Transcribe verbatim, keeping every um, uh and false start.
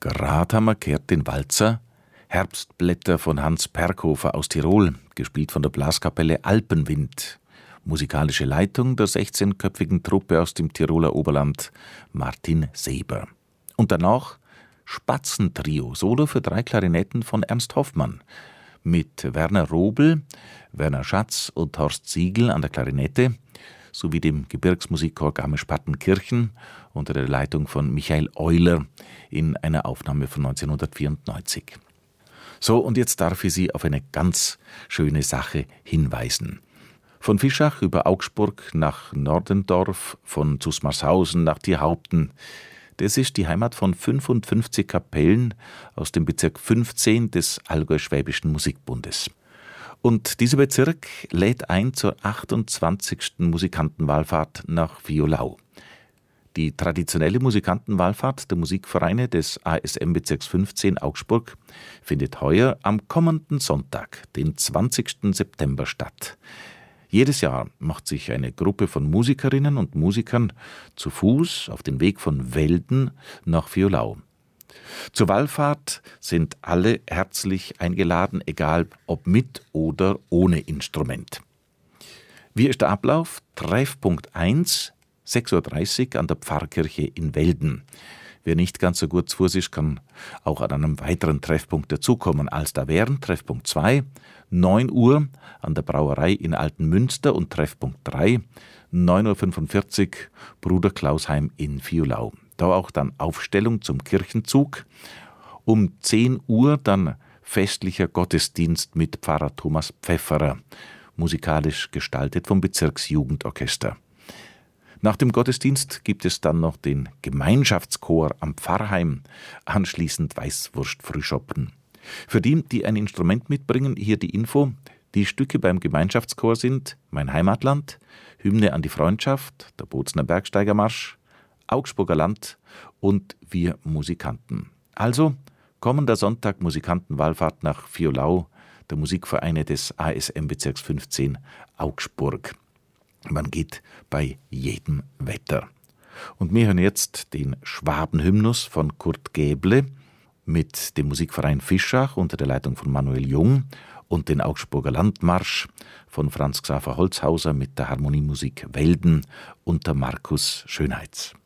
Gerade haben wir gehört den Walzer Herbstblätter von Hans Perkhofer aus Tirol, gespielt von der Blaskapelle Alpenwind. Musikalische Leitung der sechzehnköpfigen Truppe aus dem Tiroler Oberland, Martin Seber. Und danach Spatzentrio, Solo für drei Klarinetten von Ernst Hoffmann. Mit Werner Robel, Werner Schatz und Horst Siegel an der Klarinette, sowie dem Gebirgsmusikchor Garmisch-Partenkirchen unter der Leitung von Michael Euler in einer Aufnahme von neunzehnhundertvierundneunzig. So, und jetzt darf ich Sie auf eine ganz schöne Sache hinweisen. Von Fischach über Augsburg nach Nordendorf, von Zusmarshausen nach Thierhaupten. Das ist die Heimat von fünfundfünfzig Kapellen aus dem Bezirk fünfzehn des Allgäu-Schwäbischen Musikbundes. Und dieser Bezirk lädt ein zur achtundzwanzigsten Musikantenwallfahrt nach Violau. Die traditionelle Musikantenwallfahrt der Musikvereine des A S M-Bezirks fünfzehn Augsburg findet heuer am kommenden Sonntag, den zwanzigsten September, statt. Jedes Jahr macht sich eine Gruppe von Musikerinnen und Musikern zu Fuß auf den Weg von Velden nach Violau. Zur Wallfahrt sind alle herzlich eingeladen, egal ob mit oder ohne Instrument. Wie ist der Ablauf? Treffpunkt eins, sechs Uhr dreißig an der Pfarrkirche in Velden. Wer nicht ganz so gut zu Fuß ist, kann auch an einem weiteren Treffpunkt dazukommen, als da wären Treffpunkt zwei, neun Uhr an der Brauerei in Altenmünster und Treffpunkt drei, neun Uhr fünfundvierzig Bruder Klausheim in Violau. Da auch dann Aufstellung zum Kirchenzug. Um zehn Uhr dann festlicher Gottesdienst mit Pfarrer Thomas Pfefferer, musikalisch gestaltet vom Bezirksjugendorchester. Nach dem Gottesdienst gibt es dann noch den Gemeinschaftschor am Pfarrheim, anschließend Weißwurst-Frühschoppen. Für die, die ein Instrument mitbringen, hier die Info. Die Stücke beim Gemeinschaftschor sind Mein Heimatland, Hymne an die Freundschaft, der Bozner Bergsteigermarsch, Augsburger Land und Wir Musikanten. Also kommender Sonntag Musikantenwallfahrt nach Violau, der Musikvereine des A S M-Bezirks fünfzehn Augsburg. Man geht bei jedem Wetter. Und wir hören jetzt den Schwabenhymnus von Kurt Gäble mit dem Musikverein Fischach unter der Leitung von Manuel Jung und den Augsburger Landmarsch von Franz Xaver Holzhauser mit der Harmoniemusik Velden unter Markus Schönheitz.